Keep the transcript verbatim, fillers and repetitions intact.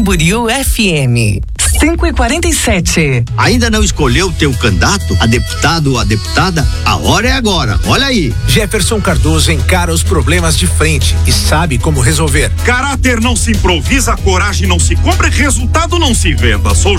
Camboriú F M. cinco e quarenta e sete. Ainda não escolheu teu candidato a deputado ou a deputada? A hora é agora. Olha aí. Jefferson Cardoso encara os problemas de frente e sabe como resolver. Caráter não se improvisa, coragem não se compra, resultado não se venda. Sou